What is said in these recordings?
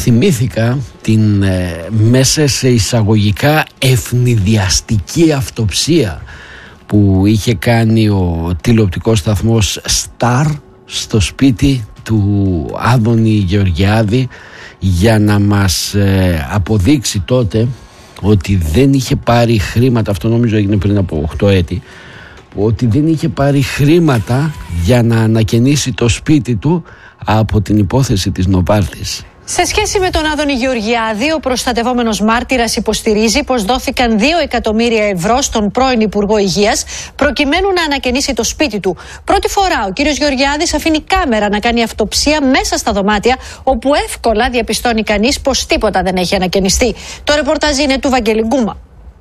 θυμήθηκα την μέσα σε εισαγωγικά ευνηδιαστική αυτοψία που είχε κάνει ο τηλεοπτικός σταθμός Star στο σπίτι του Άδωνη Γεωργιάδη για να μας αποδείξει τότε ότι δεν είχε πάρει χρήματα, αυτό νομίζω έγινε πριν από 8 έτη, ότι δεν είχε πάρει χρήματα για να ανακαινήσει το σπίτι του από την υπόθεση της Νοβάρτης. Σε σχέση με τον Άδωνη Γεωργιάδη, ο προστατευόμενος μάρτυρας υποστηρίζει πως δόθηκαν 2 εκατομμύρια ευρώ στον πρώην Υπουργό Υγείας προκειμένου να ανακαινήσει το σπίτι του. Πρώτη φορά ο κύριος Γεωργιάδης αφήνει κάμερα να κάνει αυτοψία μέσα στα δωμάτια, όπου εύκολα διαπιστώνει κανείς πως τίποτα δεν έχει ανακαινιστεί. Το ρεπορτάζ είναι του Βαγγέλη Γκούμα.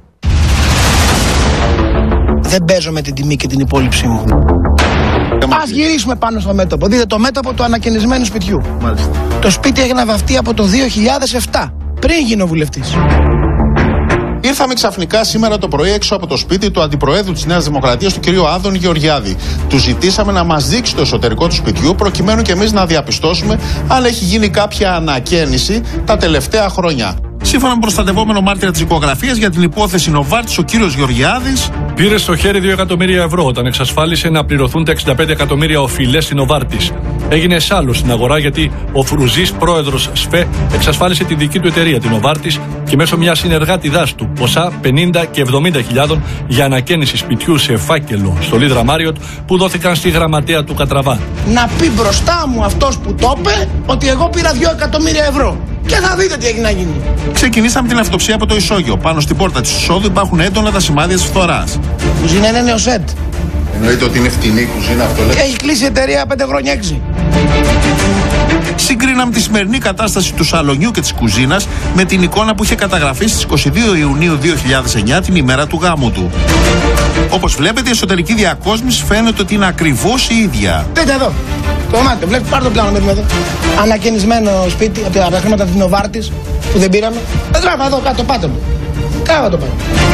Δεν παίζω με την τιμή και την υπόλοιψή μου. Ας γυρίσουμε πάνω στο μέτωπο. Δείτε το μέτωπο του ανακαινισμένου σπιτιού. Μάλιστα. Το σπίτι έγινε βαφτεί από το 2007, πριν γίνω βουλευτής. Ήρθαμε ξαφνικά σήμερα το πρωί έξω από το σπίτι του Αντιπροέδρου της Νέας Δημοκρατίας, του κ. Άδωνη Γεωργιάδη. Του ζητήσαμε να μας δείξει το εσωτερικό του σπιτιού, προκειμένου και εμείς να διαπιστώσουμε αν έχει γίνει κάποια ανακαίνιση τα τελευταία χρόνια. Σύμφωνα με προστατευόμενο μάρτυρα της οικογραφίας για την υπόθεση Νοβάρτης, ο κύριος Γεωργιάδης πήρε στο χέρι 2 εκατομμύρια ευρώ όταν εξασφάλισε να πληρωθούν τα 65 εκατομμύρια οφειλές στην Νοβάρτης. Έγινε εσάλλος στην αγορά γιατί ο Φρουζής, πρόεδρος ΣΦΕ, εξασφάλισε τη δική του εταιρεία, την Νοβάρτης, και μέσω μιας συνεργάτηδάς του ποσά 50 και 70.000 για ανακαίνιση σπιτιού σε φάκελο στο Λίδρα Μάριοτ που δόθηκαν στη γραμματέα του Κατραβά. Να πει μπροστά μου αυτός που το είπε ότι εγώ πήρα 2 εκατομμύρια ευρώ. Και θα δείτε τι έχει να γίνει. Ξεκινήσαμε την αυτοψία από το ισόγειο. Πάνω στην πόρτα της εισόδου υπάρχουν έντονα τα σημάδια της φθοράς. Η κουζίνα είναι νεοσέτ. Εννοείται ότι είναι φτηνή η κουζίνα, αυτό λέτε. Και έχει κλείσει η εταιρεία 5 χρόνια 6. Συγκρίναμε τη σημερινή κατάσταση του σαλονιού και της κουζίνας με την εικόνα που είχε καταγραφεί στις 22 Ιουνίου 2009, την ημέρα του γάμου του. Όπως βλέπετε, η εσωτερική διακόσμηση φαίνεται ότι είναι ακριβώς η ίδια. Δείτε εδώ. Το δωμάτιο, βλέπετε, πάρτε το πλάνο με εδώ. Ανακαινισμένο σπίτι από τα χρήματα της Νοβάρτης που δεν πήραμε. Τράβα εδώ κάτω, πάτε μου. Τράβα το πάνω.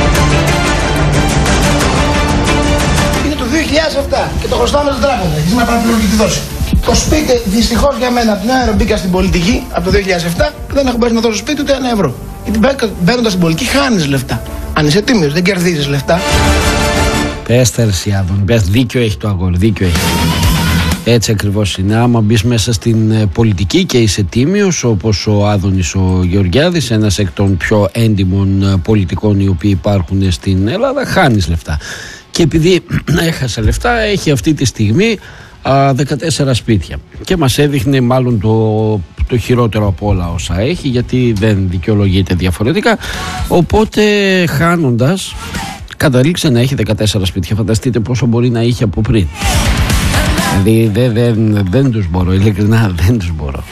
Είναι το 2007 και το χρωστάμε στην τράπεζα. Έχεις να παραπληρωθεί τη δόση. Το σπίτι, δυστυχώς για μένα, την ώρα μπήκα στην πολιτική από το 2007 και δεν έχω μπορέσει να δώσω σπίτι ούτε 1 ευρώ. Γιατί μπαίνοντας στην πολιτική χάνεις λεφτά. Αν είσαι τίμιος, δεν κερδίζεις λεφτά. Πες τα Άδωνη, πες, δίκιο έχει το αγόρι, δίκιο έχει. Έτσι ακριβώς είναι. Άμα μπεις μέσα στην πολιτική και είσαι τίμιος, όπως ο Άδωνης ο Γεωργιάδης, ένας εκ των πιο έντιμων πολιτικών οι οποίοι υπάρχουν στην Ελλάδα, χάνεις λεφτά. Και επειδή έχασε λεφτά, έχει αυτή τη στιγμή 14 σπίτια. Και μας έδειχνε μάλλον το χειρότερο από όλα όσα έχει, γιατί δεν δικαιολογείται διαφορετικά. Οπότε χάνοντας, καταλήξε να έχει 14 σπίτια. Φανταστείτε πόσο μπορεί να είχε από πριν. Δηλαδή δεν τους μπορώ, ειλικρινά δεν τους μπορώ.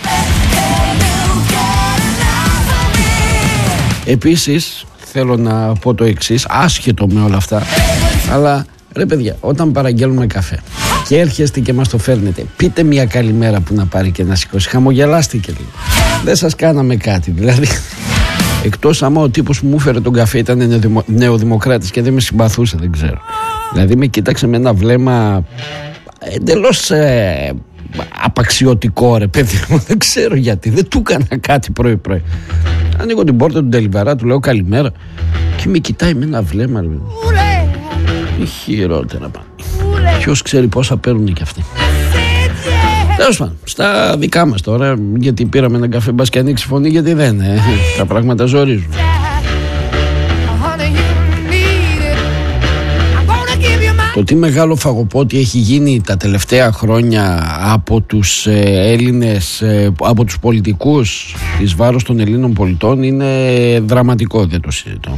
Επίσης θέλω να πω το εξής, άσχετο με όλα αυτά, αλλά ρε παιδιά, όταν παραγγέλνουμε καφέ και έρχεστε και μας το φέρνετε, πείτε μια καλημέρα που να πάρει και να σηκώσει. Χαμογελάστε και λίγο. Δεν σας κάναμε κάτι, δηλαδή. Εκτός άμα ο τύπος που μου έφερε τον καφέ ήταν νεοδημοκράτης και δεν με συμπαθούσε, δεν ξέρω. Δηλαδή με κοίταξε με ένα βλέμμα εντελώς απαξιωτικό, ρε παιδί μου, δεν ξέρω γιατί, δεν του έκανα κάτι πρωί. Ανοίγω την πόρτα του ντελιβερά, του λέω καλημέρα και με κοιτάει με ένα βλέμμα, ρε παιδί μου. Τι χειρότερα πάνε. Ποιος ξέρει πόσα παίρνουν κι αυτοί. Τέλος πάντων, στα δικά μας τώρα, γιατί πήραμε έναν καφέ, μπας και ανοίξει φωνή, γιατί δεν, τα πράγματα ζορίζουν. Το τι μεγάλο φαγοπότη έχει γίνει τα τελευταία χρόνια από τους Έλληνες, από τους πολιτικούς εις βάρος των Ελλήνων πολιτών είναι δραματικό, δεν το συζητώ.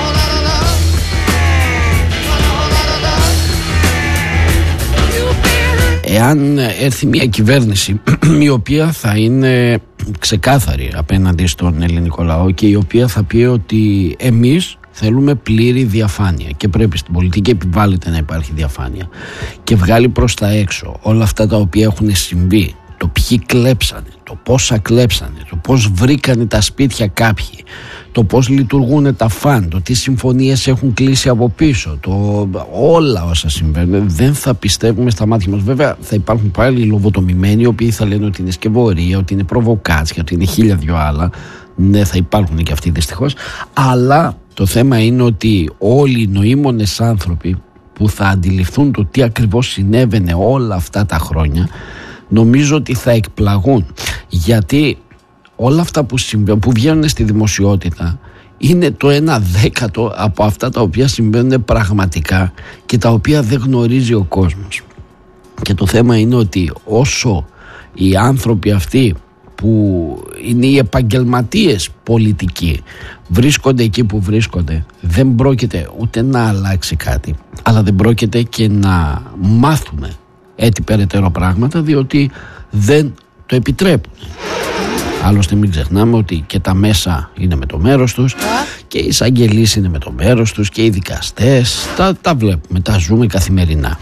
Εάν έρθει μια κυβέρνηση η οποία θα είναι ξεκάθαρη απέναντι στον ελληνικό λαό και η οποία θα πει ότι εμείς θέλουμε πλήρη διαφάνεια και πρέπει στην πολιτική επιβάλλεται να υπάρχει διαφάνεια και βγάλει προς τα έξω όλα αυτά τα οποία έχουν συμβεί το ποιοι κλέψανε, το πόσα κλέψανε, το πώς βρήκανε τα σπίτια κάποιοι, το πώς λειτουργούν τα φαν, το τι συμφωνίες έχουν κλείσει από πίσω, όλα όσα συμβαίνουν, δεν θα πιστεύουμε στα μάτια μας. Βέβαια θα υπάρχουν πάλι λοβοτομημένοι οι οποίοι θα λένε ότι είναι σκευωρία, ότι είναι προβοκάτσια, ότι είναι 1002 άλλα. Ναι, θα υπάρχουν και αυτοί δυστυχώς, αλλά το θέμα είναι ότι όλοι οι νοήμονες άνθρωποι που θα αντιληφθούν το τι ακριβώς συνέβαινε όλα αυτά τα χρόνια, νομίζω ότι θα εκπλαγούν, γιατί όλα αυτά που βγαίνουν στη δημοσιότητα είναι το 1/10 από αυτά τα οποία συμβαίνουν πραγματικά και τα οποία δεν γνωρίζει ο κόσμος. Και το θέμα είναι ότι όσο οι άνθρωποι αυτοί που είναι οι επαγγελματίες πολιτικοί βρίσκονται εκεί που βρίσκονται, δεν πρόκειται ούτε να αλλάξει κάτι, αλλά δεν πρόκειται και να μάθουμε έτσι περαιτέρω πράγματα, διότι δεν το επιτρέπουν. Άλλωστε μην ξεχνάμε ότι και τα μέσα είναι με το μέρος τους και οι εισαγγελείς είναι με το μέρος τους και οι δικαστές, τα βλέπουμε, τα ζούμε καθημερινά.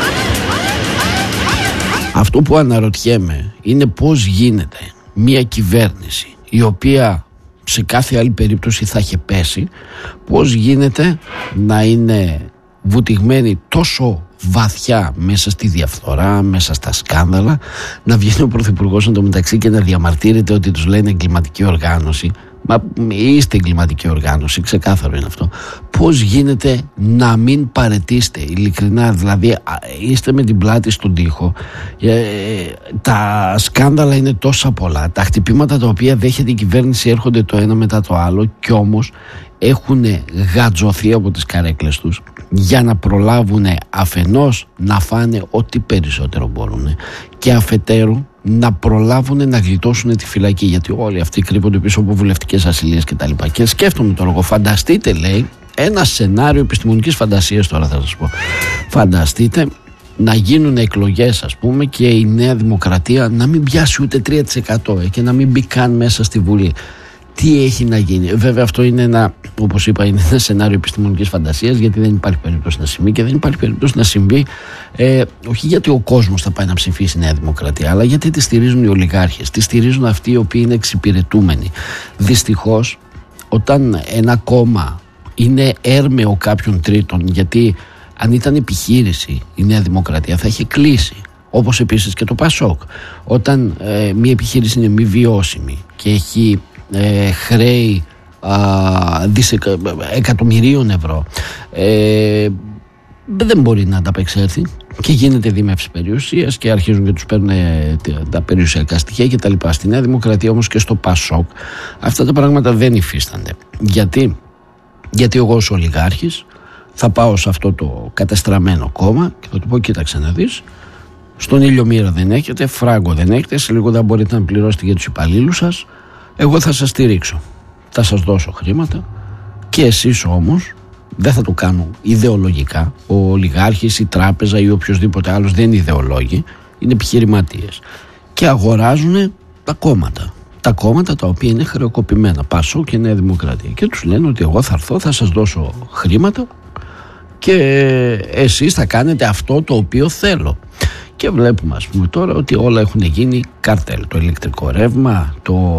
Αυτό που αναρωτιέμαι είναι πώς γίνεται μια κυβέρνηση η οποία σε κάθε άλλη περίπτωση θα είχε πέσει, πώς γίνεται να είναι βουτυγμένη τόσο βαθιά μέσα στη διαφθορά, μέσα στα σκάνδαλα, να βγαίνει ο Πρωθυπουργός εντωμεταξύ και να διαμαρτύρεται ότι τους λένε εγκληματική οργάνωση. Μα είστε εγκληματική οργάνωση, ξεκάθαρο είναι αυτό. Πώς γίνεται να μην παραιτήσετε, ειλικρινά, δηλαδή είστε με την πλάτη στον τοίχο, τα σκάνδαλα είναι τόσα πολλά, τα χτυπήματα τα οποία δέχεται η κυβέρνηση έρχονται το ένα μετά το άλλο, κι όμως έχουν γατζωθεί από τις καρέκλες τους για να προλάβουν αφενός να φάνε ό,τι περισσότερο μπορούν και αφετέρου να προλάβουν να γλιτώσουν τη φυλακή, γιατί όλοι αυτοί κρύβονται πίσω από βουλευτικές ασυλίες κτλ. Και σκέφτομαι τώρα εγώ, φανταστείτε, λέει, ένα σενάριο επιστημονικής φαντασίας, τώρα θα σας πω. Φανταστείτε να γίνουν εκλογές, ας πούμε, και η Νέα Δημοκρατία να μην πιάσει ούτε 3% και να μην μπει καν μέσα στη Βουλή. Τι έχει να γίνει? Βέβαια αυτό είναι ένα, όπως είπα, είναι ένα σενάριο επιστημονικής φαντασίας, γιατί δεν υπάρχει περίπτωση να συμβεί και δεν υπάρχει περίπτωση να συμβεί όχι γιατί ο κόσμος θα πάει να ψηφίσει Νέα Δημοκρατία, αλλά γιατί τη στηρίζουν οι ολιγάρχες, τη στηρίζουν αυτοί οι οποίοι είναι εξυπηρετούμενοι. Δυστυχώς όταν ένα κόμμα είναι έρμεο κάποιων τρίτων, γιατί αν ήταν επιχείρηση η Νέα Δημοκρατία θα είχε κλείσει, όπως επίσης και το ΠΑΣΟΚ. Όταν μια επιχείρηση είναι μη βιώσιμη και έχει χρέη εκατομμυρίων ευρώ, δεν μπορεί να ανταπεξέλθει και γίνεται δίμευση περιουσίας και αρχίζουν και τους παίρνουν τα περιουσιακά στοιχεία κτλ. Στη Νέα Δημοκρατία όμως και στο ΠΑΣΟΚ αυτά τα πράγματα δεν υφίστανται. Γιατί εγώ ως ολιγάρχης θα πάω σε αυτό το κατεστραμμένο κόμμα και θα του πω: κοίταξε να δεις, στον ήλιο μοίρα δεν έχετε, φράγκο δεν έχετε, σε λίγο δεν μπορείτε να πληρώσετε για τους υπαλλήλους σας. Εγώ θα σας στηρίξω, θα σας δώσω χρήματα και εσείς όμως δεν θα το κάνω ιδεολογικά. Ο ολιγάρχης, η τράπεζα ή οποιοδήποτε άλλος δεν είναι ιδεολόγοι, είναι επιχειρηματίες και αγοράζουν τα κόμματα. Τα κόμματα τα οποία είναι χρεοκοπημένα, ΠΑΣΟΚ και Νέα Δημοκρατία, και τους λένε ότι εγώ θα έρθω, θα σας δώσω χρήματα και εσείς θα κάνετε αυτό το οποίο θέλω. Και βλέπουμε, ας πούμε, τώρα ότι όλα έχουν γίνει καρτέλ. Το ηλεκτρικό ρεύμα,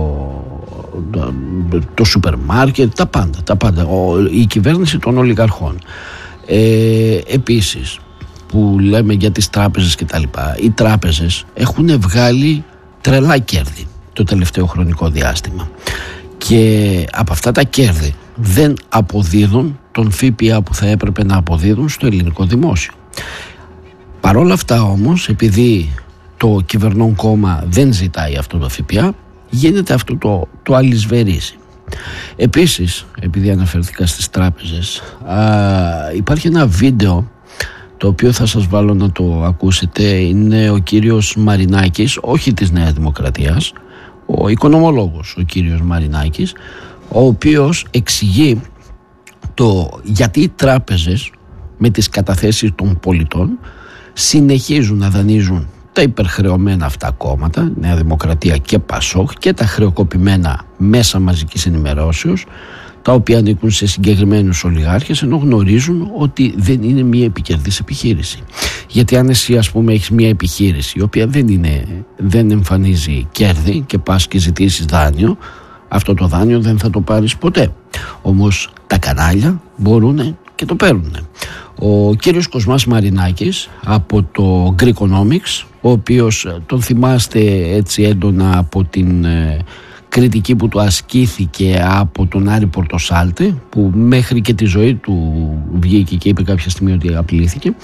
το σούπερ μάρκετ, τα πάντα. Η κυβέρνηση των ολιγαρχών. Επίσης, που λέμε για τις τράπεζες και τα λοιπά, οι τράπεζες έχουν βγάλει τρελά κέρδη το τελευταίο χρονικό διάστημα. Και από αυτά τα κέρδη δεν αποδίδουν τον ΦΠΑ που θα έπρεπε να αποδίδουν στο ελληνικό δημόσιο. Παρ' όλα αυτά όμως, επειδή το κυβερνών κόμμα δεν ζητάει αυτό το ΦΠΑ, γίνεται αυτό το αλυσβερίσι. Επίσης, επειδή αναφερθήκα στις τράπεζες, υπάρχει ένα βίντεο το οποίο θα σας βάλω να το ακούσετε. Είναι ο κύριος Μαρινάκης, όχι της Νέας Δημοκρατίας, ο οικονομολόγος ο κύριος Μαρινάκης, ο οποίος εξηγεί γιατί οι τράπεζες με τις καταθέσεις των πολιτών συνεχίζουν να δανείζουν τα υπερχρεωμένα αυτά κόμματα, Νέα Δημοκρατία και ΠΑΣΟΚ, και τα χρεοκοπημένα μέσα μαζικής ενημερώσεως, τα οποία ανήκουν σε συγκεκριμένους ολιγάρχες, ενώ γνωρίζουν ότι δεν είναι μια επικερδής επιχείρηση. Γιατί αν εσύ, ας πούμε, έχεις μια επιχείρηση η οποία δεν εμφανίζει κέρδη και πας και ζητήσεις δάνειο, αυτό το δάνειο δεν θα το πάρεις ποτέ. Όμως τα κανάλια μπορούν και το παίρνουν. Ο κύριος Κοσμάς Μαρινάκης από το Greekonomics, ο οποίος τον θυμάστε έτσι έντονα από την κριτική που του ασκήθηκε από τον Άρη Πορτοσάλτη, που μέχρι και τη ζωή του βγήκε και είπε κάποια στιγμή ότι απειλήθηκε,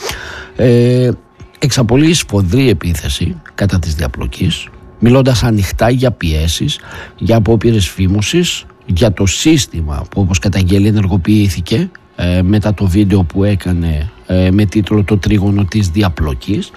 εξαπολύει σφοδρή επίθεση κατά της διαπλοκής, μιλώντας ανοιχτά για πιέσεις, για απόπειρες φήμωσης, για το σύστημα που, όπως καταγγέλει, ενεργοποιήθηκε μετά το βίντεο που έκανε με τίτλο «Το τρίγωνο της διαπλοκής».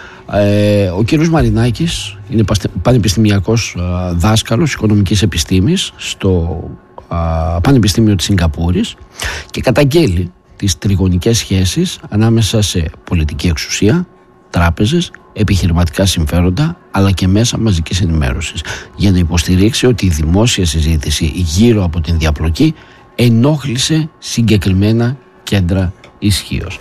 Ο κύριος Μαρινάκης είναι πανεπιστημιακός δάσκαλος οικονομικής επιστήμης στο Πανεπιστήμιο της Σιγκαπούρης και καταγγέλει τις τριγωνικές σχέσεις ανάμεσα σε πολιτική εξουσία, τράπεζες, επιχειρηματικά συμφέροντα αλλά και μέσα μαζικής ενημέρωσης, για να υποστηρίξει ότι η δημόσια συζήτηση γύρω από την διαπλοκή ενόχλησε συγκεκριμένα κέντρα ισχύως.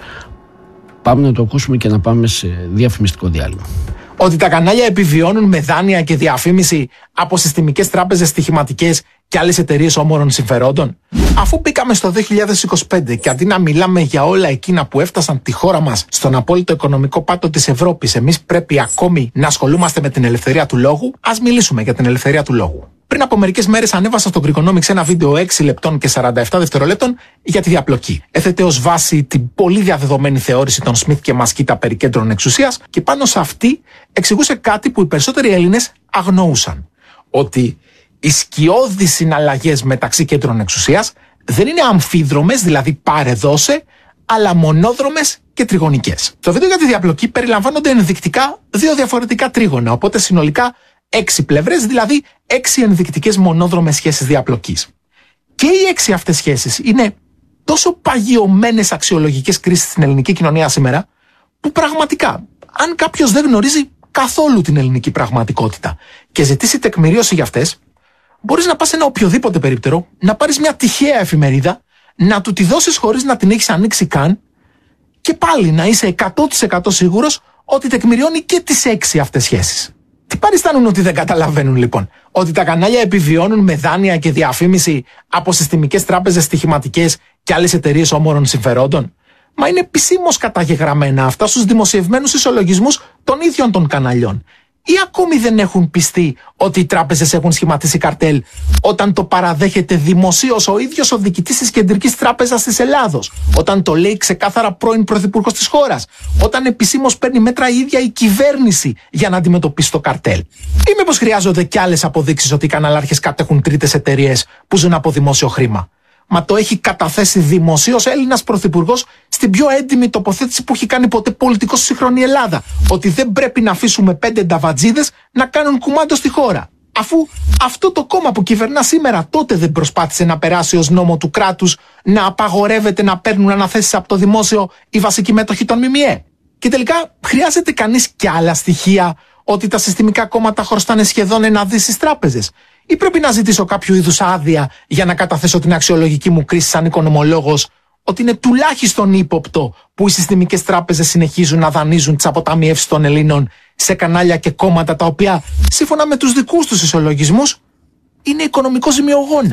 Πάμε να το ακούσουμε και να πάμε σε διαφημιστικό διάλειμμα. Ότι τα κανάλια επιβιώνουν με δάνεια και διαφήμιση από συστημικές τράπεζες στοιχηματικές και άλλες εταιρείες όμορων συμφερόντων. Αφού μπήκαμε στο 2025 και αντί να μιλάμε για όλα εκείνα που έφτασαν τη χώρα μας στον απόλυτο οικονομικό πάτο της Ευρώπης, εμείς πρέπει ακόμη να ασχολούμαστε με την ελευθερία του λόγου, ας μιλήσουμε για την ελευθερία του λόγου. Πριν από μερικές μέρες ανέβασα στο Greekonomics ένα βίντεο 6 λεπτών και 47 δευτερολέπτων για τη διαπλοκή. Έθετε ως βάση την πολύ διαδεδομένη θεώρηση των Σμιθ και Μασκίτα περί κέντρων εξουσίας και πάνω σε αυτή εξηγούσε κάτι που οι περισσότεροι Έλληνες αγνοούσαν. Ότι οι σκιώδεις συναλλαγές μεταξύ κέντρων εξουσίας δεν είναι αμφίδρομες, δηλαδή πάρε δώσε, αλλά μονόδρομες και τριγωνικές. Στο βίντεο για τη διαπλοκή περιλαμβάνονται ενδεικτικά 2 διαφορετικά τρίγωνα, οπότε συνολικά 6 πλευρές, δηλαδή 6 ενδεικτικές μονόδρομες σχέσεις διαπλοκής. Και οι 6 αυτές σχέσεις είναι τόσο παγιωμένες αξιολογικές κρίσεις στην ελληνική κοινωνία σήμερα, που πραγματικά, αν κάποιος δεν γνωρίζει καθόλου την ελληνική πραγματικότητα και ζητήσει τεκμηρίωση για αυτές, μπορείς να πας σε ένα οποιοδήποτε περίπτερο, να πάρεις μια τυχαία εφημερίδα, να του τη δώσεις χωρίς να την έχεις ανοίξει καν και πάλι να είσαι 100% σίγουρος ότι τεκμηριώνει και τις 6 αυτές σχέσεις. Τι παριστάνουν ότι δεν καταλαβαίνουν λοιπόν? Ότι τα κανάλια επιβιώνουν με δάνεια και διαφήμιση από συστημικές τράπεζες στοιχηματικές και άλλες εταιρείες όμορων συμφερόντων? Μα είναι επισήμως καταγεγραμμένα αυτά στους δημοσιευμένους ισολογισμούς των ίδιων των καναλιών. Ή ακόμη δεν έχουν πιστεί ότι οι τράπεζες έχουν σχηματίσει καρτέλ, όταν το παραδέχεται δημοσίως ο ίδιος ο διοικητής της Κεντρικής Τράπεζας της Ελλάδος, όταν το λέει ξεκάθαρα πρώην πρωθυπουργός της χώρας, όταν επισήμως παίρνει μέτρα η ίδια η κυβέρνηση για να αντιμετωπίσει το καρτέλ? Ή μήπως χρειάζονται κι άλλες αποδείξεις ότι οι καναλάρχες κατέχουν τρίτες εταιρείες που ζουν από δημόσιο χρήμα? Μα το έχει καταθέσει δημοσίως Έλληνας πρωθυπουργός στην πιο έντιμη τοποθέτηση που έχει κάνει ποτέ πολιτικός στη σύγχρονη Ελλάδα. Ότι δεν πρέπει να αφήσουμε 5 νταβατζίδες να κάνουν κουμάντο στη χώρα. Αφού αυτό το κόμμα που κυβερνά σήμερα τότε δεν προσπάθησε να περάσει ως νόμο του κράτους να απαγορεύεται να παίρνουν αναθέσεις από το δημόσιο οι βασικοί μέτοχοι των ΜΜΕ. Και τελικά χρειάζεται κανείς κι άλλα στοιχεία ότι τα συστημικά κόμματα χρωστάνε σχεδόν 1 δις στις τράπεζες? Ή πρέπει να ζητήσω κάποιο είδους άδεια για να καταθέσω την αξιολογική μου κρίση σαν οικονομολόγος ότι είναι τουλάχιστον ύποπτο που οι συστημικές τράπεζες συνεχίζουν να δανείζουν τις αποταμιεύσεις των Ελλήνων σε κανάλια και κόμματα τα οποία, σύμφωνα με τους δικούς τους ισολογισμούς, είναι οικονομικό ζημιογόνα?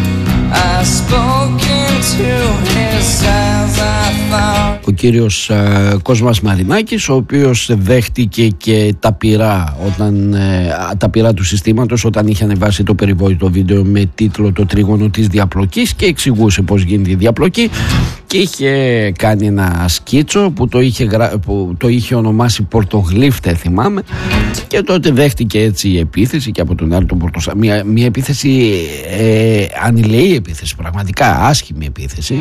Ο κύριος Κοσμάς Μαρινάκης, ο οποίος δέχτηκε και τα πειρά του συστήματος όταν είχε ανεβάσει το περιβόητο βίντεο με τίτλο «Το τρίγωνο της διαπλοκής» και εξηγούσε πώς γίνεται η διαπλοκή, και είχε κάνει ένα σκίτσο που το είχε ονομάσει «Πορτογλύφτε», θυμάμαι, και τότε δέχτηκε έτσι η επίθεση και από τον Άρη τον Πορτοσάλτη, μια επίθεση ανηλαιή επίθεση, πραγματικά άσχημη επίθεση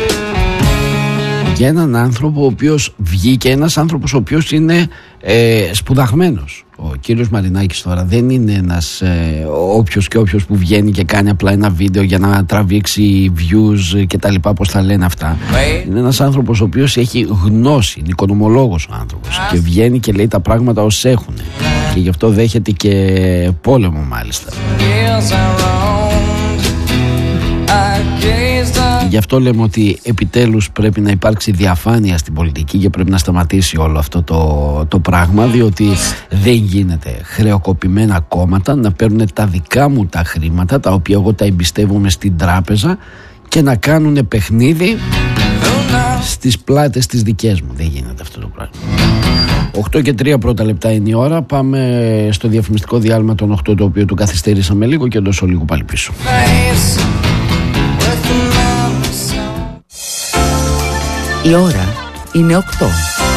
για έναν άνθρωπο ο οποίος βγήκε, ένας άνθρωπος ο οποίος είναι σπουδαγμένος. Ο κύριος Μαρινάκης τώρα δεν είναι ένας όποιος και όποιος που βγαίνει και κάνει απλά ένα βίντεο για να τραβήξει views και τα λοιπά, πώς θα λένε αυτά. Είναι ένας άνθρωπος ο οποίος έχει γνώση, είναι οικονομολόγος ο άνθρωπος και βγαίνει και λέει τα πράγματα ως έχουν, και γι' αυτό δέχεται και πόλεμο μάλιστα. Γι' αυτό λέμε ότι επιτέλους πρέπει να υπάρξει διαφάνεια στην πολιτική και πρέπει να σταματήσει όλο αυτό το πράγμα, διότι δεν γίνεται χρεοκοπημένα κόμματα να παίρνουν τα δικά μου τα χρήματα, τα οποία εγώ τα εμπιστεύομαι στην τράπεζα, και να κάνουν παιχνίδι στις πλάτες τις δικές μου. Δεν γίνεται αυτό το πράγμα. 8 και 3 πρώτα λεπτά είναι η ώρα. Πάμε στο διαφημιστικό διάλειμμα των 8, το οποίο του καθυστερήσαμε λίγο, και εντός λίγο πάλι πίσω. Η ώρα είναι 8.